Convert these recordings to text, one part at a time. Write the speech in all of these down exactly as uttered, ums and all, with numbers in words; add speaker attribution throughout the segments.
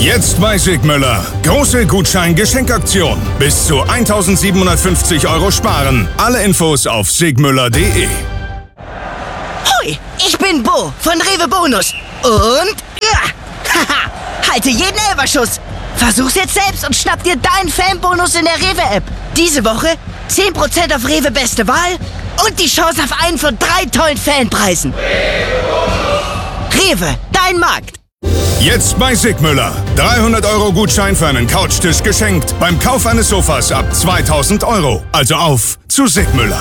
Speaker 1: Jetzt bei Sigmüller. Große Gutschein-Geschenkaktion. Bis zu eintausendsiebenhundertfünfzig Euro sparen. Alle Infos auf sigmüller punkt de.
Speaker 2: Hoi, ich bin Bo von Rewe Bonus. Und ja, haha, halte jeden Elferschuss. Versuch's jetzt selbst und schnapp dir deinen Fanbonus in der Rewe-App. Diese Woche zehn Prozent auf Rewe Beste Wahl und die Chance auf einen von drei tollen Fanpreisen. Rewe, dein Markt.
Speaker 1: Jetzt bei Sigmüller. dreihundert Euro Gutschein für einen Couchtisch geschenkt. Beim Kauf eines Sofas ab zweitausend Euro. Also auf zu Sigmüller.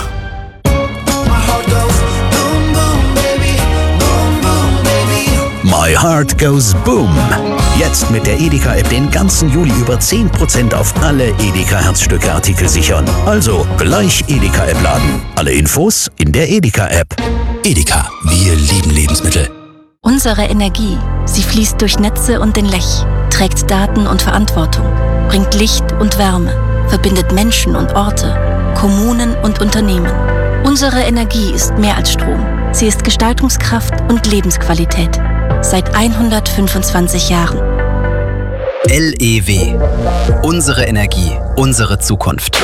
Speaker 3: My Heart Goes Boom. Jetzt mit der Edeka-App den ganzen Juli über zehn Prozent auf alle Edeka-Herzstücke-Artikel sichern. Also gleich Edeka-App laden. Alle Infos in der Edeka-App. Edeka, wir lieben Lebensmittel.
Speaker 4: Unsere Energie, sie fließt durch Netze und den Lech, trägt Daten und Verantwortung, bringt Licht und Wärme, verbindet Menschen und Orte, Kommunen und Unternehmen. Unsere Energie ist mehr als Strom. Sie ist Gestaltungskraft und Lebensqualität. Seit hundertfünfundzwanzig Jahren.
Speaker 5: L E W. Unsere Energie, unsere Zukunft.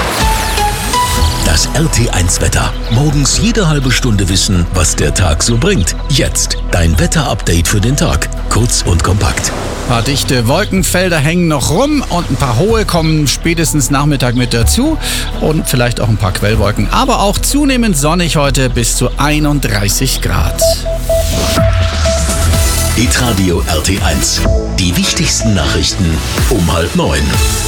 Speaker 3: Das R T eins Wetter. Morgens jede halbe Stunde wissen, was der Tag so bringt. Jetzt dein Wetter-Update für den Tag. Kurz und kompakt.
Speaker 6: Ein paar dichte Wolkenfelder hängen noch rum und ein paar hohe kommen spätestens Nachmittag mit dazu. Und vielleicht auch ein paar Quellwolken. Aber auch zunehmend sonnig heute bis zu einunddreißig Grad.
Speaker 3: Hitradio R T eins. Die wichtigsten Nachrichten um halb neun.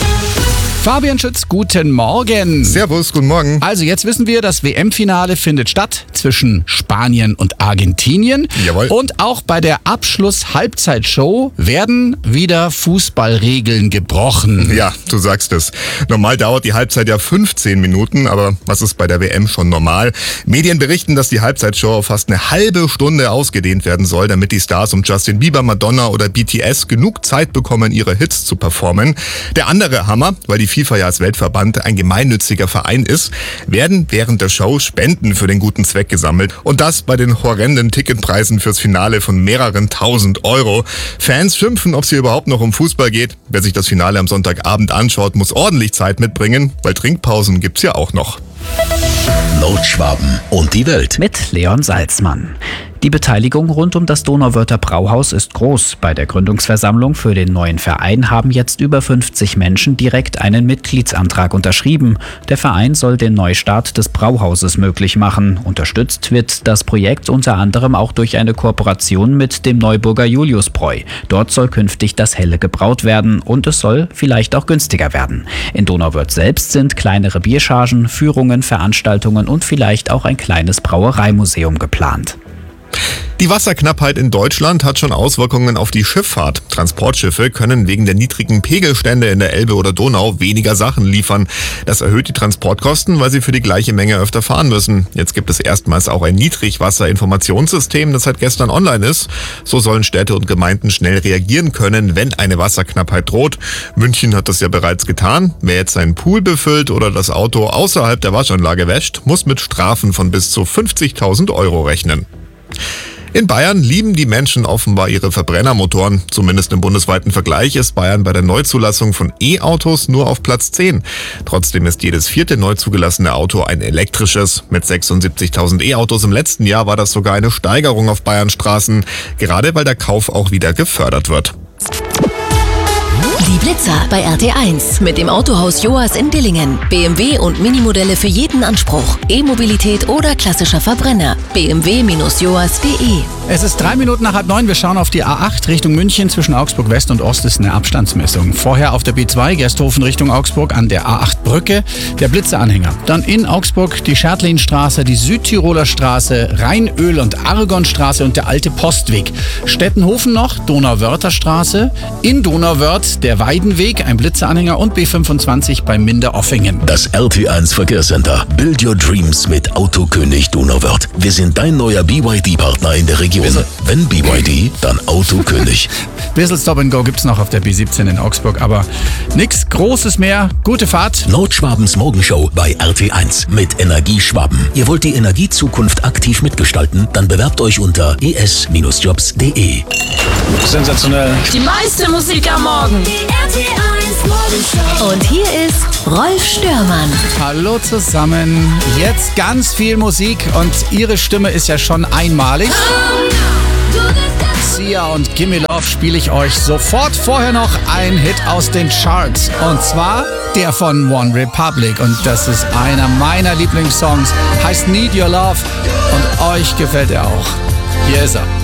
Speaker 6: Fabian Schütz, guten Morgen.
Speaker 7: Servus, guten Morgen.
Speaker 6: Also jetzt wissen wir, das W M-Finale findet statt zwischen Spanien und Argentinien.
Speaker 7: Jawohl.
Speaker 6: Und auch bei der Abschluss-Halbzeitshow werden wieder Fußballregeln gebrochen.
Speaker 7: Ja, du sagst es. Normal dauert die Halbzeit ja fünfzehn Minuten, aber was ist bei der W M schon normal? Medien berichten, dass die Halbzeitshow auf fast eine halbe Stunde ausgedehnt werden soll, damit die Stars um Justin Bieber, Madonna oder B T S genug Zeit bekommen, ihre Hits zu performen. Der andere Hammer, weil die FIFA ja als Weltverband ein gemeinnütziger Verein ist, werden während der Show Spenden für den guten Zweck gesammelt. Und das bei den horrenden Ticketpreisen fürs Finale von mehreren tausend Euro. Fans schimpfen, ob es hier überhaupt noch um Fußball geht. Wer sich das Finale am Sonntagabend anschaut, muss ordentlich Zeit mitbringen, weil Trinkpausen gibt's ja auch noch.
Speaker 3: Nordschwaben und die Welt.
Speaker 8: Mit Leon Salzmann. Die Beteiligung rund um das Donauwörther Brauhaus ist groß. Bei der Gründungsversammlung für den neuen Verein haben jetzt über fünfzig Menschen direkt einen Mitgliedsantrag unterschrieben. Der Verein soll den Neustart des Brauhauses möglich machen. Unterstützt wird das Projekt unter anderem auch durch eine Kooperation mit dem Neuburger Juliusbräu. Dort soll künftig das Helle gebraut werden und es soll vielleicht auch günstiger werden. In Donauwörth selbst sind kleinere Bierchargen, Führungen, Veranstaltungen und vielleicht auch ein kleines Brauereimuseum geplant.
Speaker 7: Die Wasserknappheit in Deutschland hat schon Auswirkungen auf die Schifffahrt. Transportschiffe können wegen der niedrigen Pegelstände in der Elbe oder Donau weniger Sachen liefern. Das erhöht die Transportkosten, weil sie für die gleiche Menge öfter fahren müssen. Jetzt gibt es erstmals auch ein Niedrigwasserinformationssystem, das seit gestern online ist. So sollen Städte und Gemeinden schnell reagieren können, wenn eine Wasserknappheit droht. München hat das ja bereits getan. Wer jetzt seinen Pool befüllt oder das Auto außerhalb der Waschanlage wäscht, muss mit Strafen von bis zu fünfzigtausend Euro rechnen. In Bayern lieben die Menschen offenbar ihre Verbrennermotoren. Zumindest im bundesweiten Vergleich ist Bayern bei der Neuzulassung von E-Autos nur auf Platz zehn. Trotzdem ist jedes vierte neu zugelassene Auto ein elektrisches. Mit sechsundsiebzigtausend E-Autos im letzten Jahr war das sogar eine Steigerung auf Bayerns Straßen, gerade weil der Kauf auch wieder gefördert wird.
Speaker 9: Die Blitzer bei R T eins mit dem Autohaus Joas in Dillingen. B M W und Minimodelle für jeden Anspruch. E-Mobilität oder klassischer Verbrenner. b m w Bindestrich joas punkt de.
Speaker 6: Es ist drei Minuten nach halb neun. Wir schauen auf die A acht Richtung München. Zwischen Augsburg West und Ost ist eine Abstandsmessung. Vorher auf der B zwei Gersthofen Richtung Augsburg an der A acht Brücke der Blitzeranhänger. Dann in Augsburg die Schertlinstraße, die Südtiroler Straße, Rheinöl- und Argonstraße und der alte Postweg. Stettenhofen noch, Donauwörther Straße. In Donauwörth der Weidenweg, ein Blitzer-Anhänger und B fünfundzwanzig bei Minderoffingen.
Speaker 3: Das R T eins Verkehrscenter. Build your dreams mit Autokönig Donauwörth. Wir sind dein neuer B Y D-Partner in der Region.
Speaker 6: Bissl.
Speaker 3: Wenn B Y D, dann Autokönig.
Speaker 6: Bissl Stop and Go gibt's noch auf der B siebzehn in Augsburg, aber nix Großes mehr. Gute Fahrt.
Speaker 3: Nordschwabens Morgenshow bei R T eins mit Energieschwaben. Ihr wollt die Energiezukunft aktiv mitgestalten? Dann bewerbt euch unter e s Jobs punkt de.
Speaker 6: Sensationell.
Speaker 10: Die meiste Musik am Morgen. Die R T eins Morgenshow.
Speaker 9: Und hier ist Rolf Störmann.
Speaker 6: Hallo zusammen. Jetzt ganz viel Musik und ihre Stimme ist ja schon einmalig. Sia und Gimme Love spiele ich euch sofort. Vorher noch ein Hit aus den Charts. Und zwar der von One Republic. Und das ist einer meiner Lieblingssongs. Heißt Need Your Love. Und euch gefällt er auch. Hier ist er.